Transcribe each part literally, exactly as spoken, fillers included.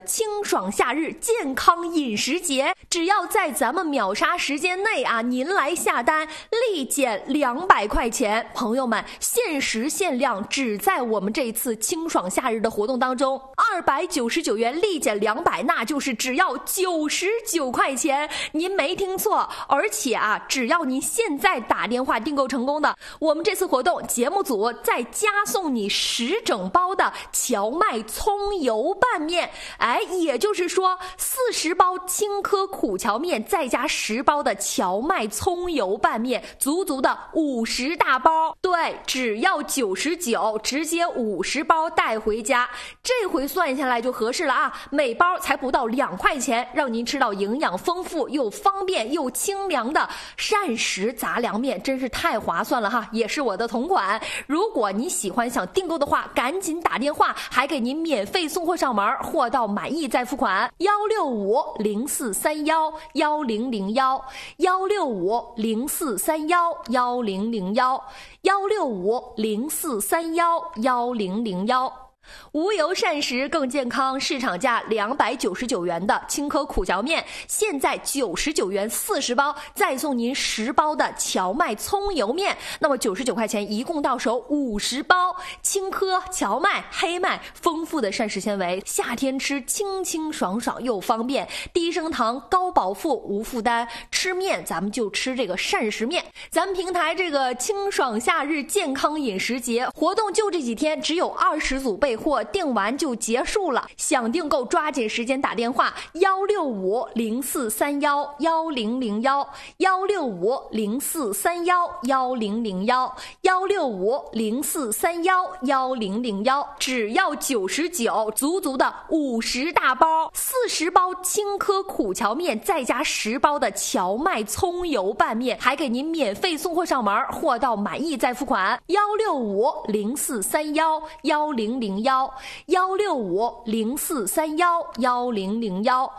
清爽夏日健康饮食节，只要在咱们秒杀时间内啊，您来下单立减两百块钱。朋友们，限时限量，只在我们这一次清爽夏日的活动当中，二百九十九元立减两百，那就是只要九十九块钱。您没听错，而且啊，只要您现在打电话订购成功的，我们这次活动节目组再加送你十整包的荞麦葱油拌面。哎，也就是说四十包青稞苦荞面再加十包的荞麦葱油拌面，足足的五十大包。对，只要九十九，直接五十包带回家。这回算下来就合适了啊，每包才不到两块钱，让您吃到营养丰富又方便又清凉的膳食杂粮面，真是太划算了哈，也是我的同款。如果你喜欢想订购的话，赶紧打电话，还给您免费送货上门，货到满意再付款。幺六五零四三幺幺零零幺幺六五零四三幺幺零零幺幺六五零四三幺幺零零幺。无油膳食更健康，市场价两百九十九元的青稞苦荞面，现在九十九元四十包，再送您十包的荞麦葱油面，那么九十九块钱一共到手五十包。青稞、荞麦、黑麦，丰富的膳食纤维，夏天吃清清爽爽又方便，低升糖、高饱腹、无负担。吃面咱们就吃这个膳食面。咱们平台这个清爽夏日健康饮食节活动就这几天，只有二十组备货，订完就结束了。想订购抓紧时间打电话幺六五零四三幺幺零零幺幺六五零四三幺幺零零幺幺六五零四三幺幺零零幺，只要九十九，足足的五十大包，四十包青稞苦荞面再加十包的荞麦葱油拌面，还给您免费送货上门，货到满意再付款。幺六五零四三幺幺零零幺幺六五零四三幺幺零零幺。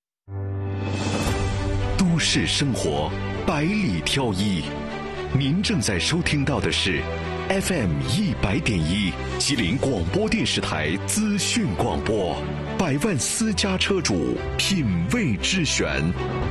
都市生活百里挑一，您正在收听到的是 F M 一百点一吉林广播电视台资讯广播，百万私家车主品味之选。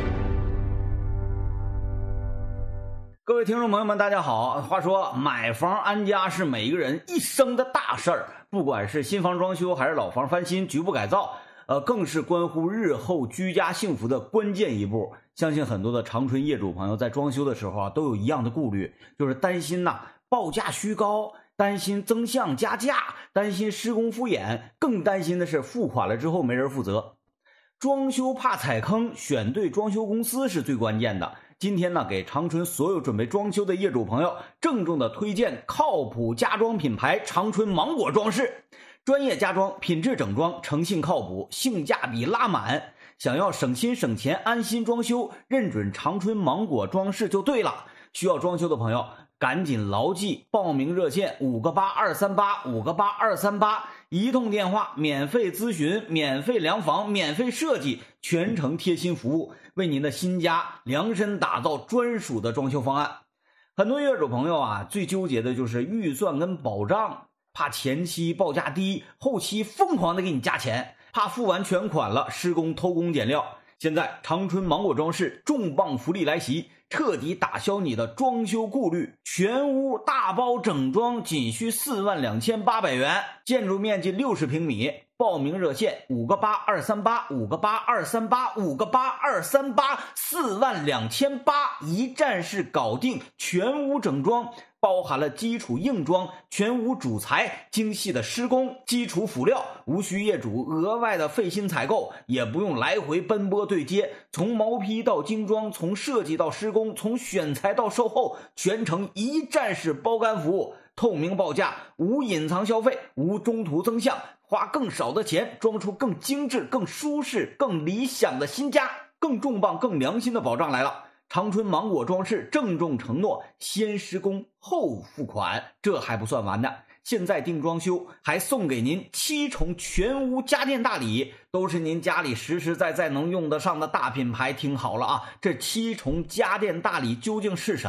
各位听众朋友们大家好，话说买房安家是每一个人一生的大事儿，不管是新房装修还是老房翻新局部改造，呃，更是关乎日后居家幸福的关键一步。相信很多的长春业主朋友在装修的时候啊，都有一样的顾虑，就是担心呐、啊、报价虚高，担心增项加价，担心施工敷衍，更担心的是付款了之后没人负责。装修怕踩坑，选对装修公司是最关键的。今天呢，给长春所有准备装修的业主朋友郑重的推荐靠谱家装品牌长春芒果装饰，专业家装，品质整装，诚信靠谱，性价比拉满。想要省心省钱安心装修，认准长春芒果装饰就对了。需要装修的朋友赶紧牢记报名热线五个八二三八五个八二三八，一通电话免费咨询，免费量房，免费设计，全程贴心服务，为您的新家量身打造专属的装修方案。很多业主朋友啊，最纠结的就是预算跟保障，怕前期报价低，后期疯狂的给你加钱，怕付完全款了施工偷工减料。现在长春芒果装饰重磅福利来袭，彻底打消你的装修顾虑，全屋大包整装仅需四万两千八百元，建筑面积六十平米。报名热线五个八二三八五个八二三八五个八二三八，四万两千八，一站式搞定，全屋整装，包含了基础硬装、全屋主材、精细的施工、基础辅料，无需业主额外的费心采购，也不用来回奔波对接，从毛坯到精装，从设计到施工，从选材到售后，全程一站式包干服务，透明报价，无隐藏消费，无中途增项，花更少的钱装出更精致、更舒适、更理想的新家。更重磅、更良心的保障来了，长春芒果装饰郑重承诺先施工后付款。这还不算完呢，现在订装修还送给您七重全屋家电大礼，都是您家里实实在在能用得上的大品牌。听好了啊，这七重家电大礼究竟是什么？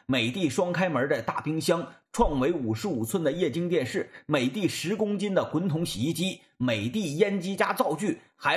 美的双开门的大冰箱，创维五十五寸的液晶电视，美的十公斤的滚筒洗衣机，美的烟机加灶具，还